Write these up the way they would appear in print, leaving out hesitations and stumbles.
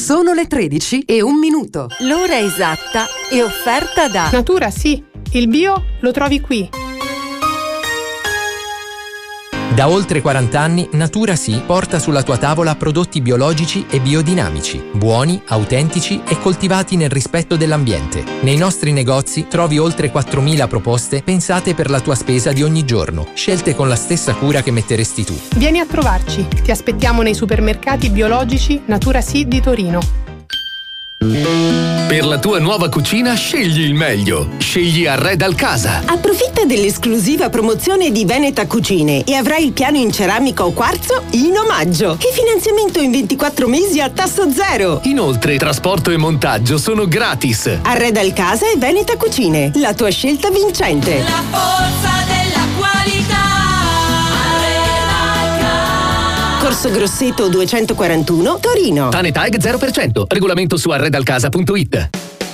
Sono le 13:01. L'ora esatta è offerta da Natura Sì, il bio lo trovi qui. Da oltre 40 anni Natura Sì porta sulla tua tavola prodotti biologici e biodinamici, buoni, autentici e coltivati nel rispetto dell'ambiente. Nei nostri negozi trovi oltre 4.000 proposte pensate per la tua spesa di ogni giorno, scelte con la stessa cura che metteresti tu. Vieni a trovarci, ti aspettiamo nei supermercati biologici Natura Sì di Torino. Per la tua nuova cucina scegli il meglio. Scegli Arredal Casa. Approfitta dell'esclusiva promozione di Veneta Cucine e avrai il piano in ceramica o quarzo in omaggio e finanziamento in 24 mesi a tasso zero. Inoltre trasporto e montaggio sono gratis. Arredal Casa e Veneta Cucine, la tua scelta vincente. La forza della qualità. Corso Grosseto 241, Torino. TANETAG 0%. Regolamento su arredalcasa.it.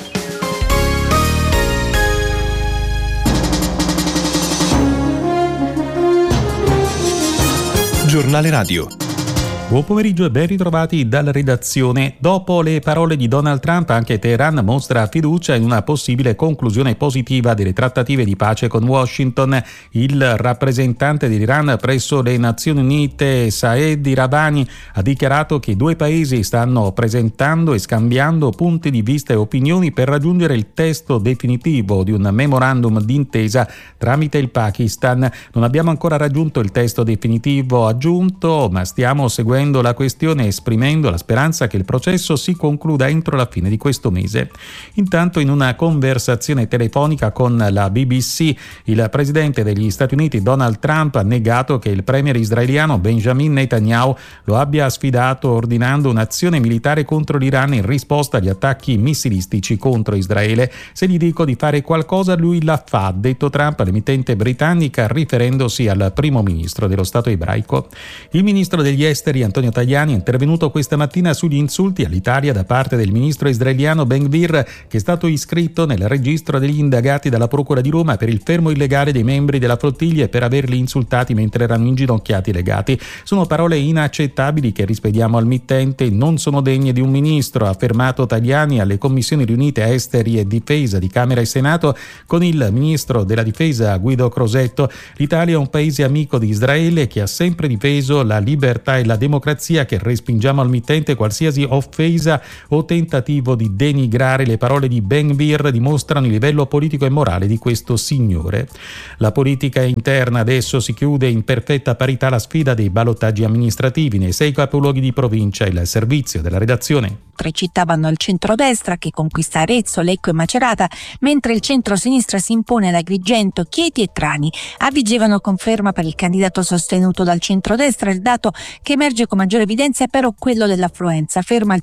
Giornale Radio. Buon pomeriggio e ben ritrovati dalla redazione. Dopo le parole di Donald Trump, anche Teheran mostra fiducia in una possibile conclusione positiva delle trattative di pace con Washington. Il rappresentante dell'Iran presso le Nazioni Unite, Saed Iravani, ha dichiarato che i due paesi stanno presentando e scambiando punti di vista e opinioni per raggiungere il testo definitivo di un memorandum d'intesa tramite il Pakistan. Non abbiamo ancora raggiunto il testo definitivo, aggiunto, ma stiamo seguendo la questione esprimendo la speranza che il processo si concluda entro la fine di questo mese. Intanto, in una conversazione telefonica con la BBC, il presidente degli Stati Uniti Donald Trump ha negato che il premier israeliano Benjamin Netanyahu lo abbia sfidato ordinando un'azione militare contro l'Iran in risposta agli attacchi missilistici contro Israele. Se gli dico di fare qualcosa, lui la fa, ha detto Trump all'emittente britannica riferendosi al primo ministro dello Stato ebraico. Il ministro degli esteri Antonio Tajani è intervenuto questa mattina sugli insulti all'Italia da parte del ministro israeliano Ben Gvir, che è stato iscritto nel registro degli indagati dalla Procura di Roma per il fermo illegale dei membri della flottiglia e per averli insultati mentre erano inginocchiati legati. Sono parole inaccettabili che rispediamo al mittente, non sono degne di un ministro, ha affermato Tajani alle commissioni riunite esteri e difesa di Camera e Senato con il ministro della difesa Guido Crosetto. L'Italia è un paese amico di Israele che ha sempre difeso la libertà e la democrazia, che respingiamo al mittente qualsiasi offesa o tentativo di denigrare. Le parole di Ben Gvir dimostrano il livello politico e morale di questo signore. La politica interna adesso si chiude in perfetta parità la sfida dei ballottaggi amministrativi nei 6 capoluoghi di provincia. Il servizio della redazione. 3 città vanno al centrodestra, che conquista Arezzo, Lecco e Macerata, mentre il centro-sinistra si impone ad Agrigento, Chieti e Trani. A Vigevano conferma per il candidato sostenuto dal centrodestra. Il dato che emerge con maggiore evidenza è però quello dell'affluenza, ferma al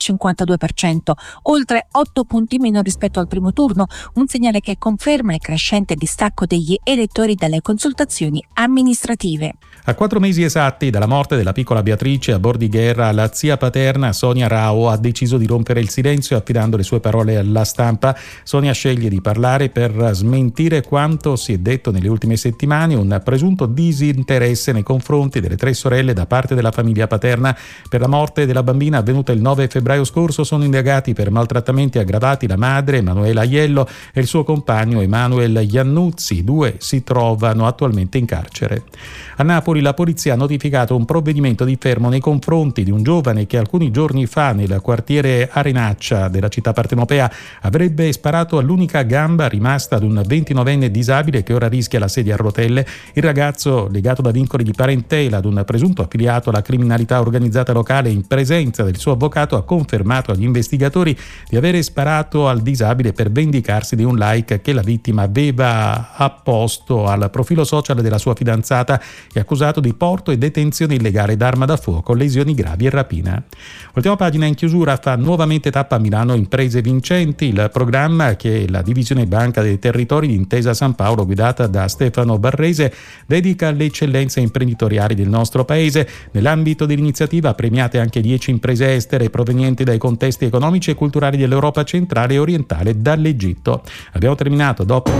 52%, oltre 8 punti meno rispetto al primo turno, un segnale che conferma il crescente distacco degli elettori dalle consultazioni amministrative. A 4 mesi esatti dalla morte della piccola Beatrice a Bordighera, la zia paterna Sonia Rao ha deciso di rompere il silenzio affidando le sue parole alla stampa. Sonia sceglie di parlare per smentire quanto si è detto nelle ultime settimane, un presunto disinteresse nei confronti delle 3 sorelle da parte della famiglia paterna. Per la morte della bambina avvenuta il 9 febbraio scorso sono indagati per maltrattamenti aggravati la madre Emanuela Aiello e il suo compagno Emanuel Iannuzzi. I 2 si trovano attualmente in carcere. A Napoli la polizia ha notificato un provvedimento di fermo nei confronti di un giovane che alcuni giorni fa nel quartiere Arenaccia della città partenopea avrebbe sparato all'unica gamba rimasta ad un 29enne disabile che ora rischia la sedia a rotelle. Il ragazzo, legato da vincoli di parentela ad un presunto affiliato alla criminalità organizzata locale, in presenza del suo avvocato ha confermato agli investigatori di avere sparato al disabile per vendicarsi di un like che la vittima aveva apposto al profilo social della sua fidanzata, e accusato di porto e detenzione illegale d'arma da fuoco, lesioni gravi e rapina. Ultima pagina in chiusura fa nuovamente tappa a Milano Imprese Vincenti, il programma che la divisione Banca dei Territori di Intesa San Paolo, guidata da Stefano Barrese, dedica alle eccellenze imprenditoriali del nostro paese. Nell'ambito dell'iniziativa premiate anche 10 imprese estere provenienti dai contesti economici e culturali dell'Europa centrale e orientale, dall'Egitto. Abbiamo terminato dopo.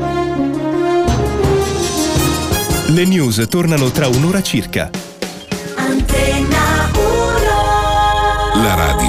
Le news tornano tra un'ora circa. Antenna 1. La radio